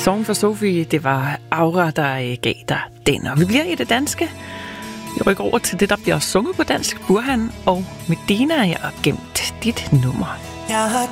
Song for Sofie, det var Aura, der gav dig den. Og vi bliver i det danske. Vi rykker over til det, der bliver sunget på dansk. Burhan og Medina, jeg har gemt dit nummer. Jeg har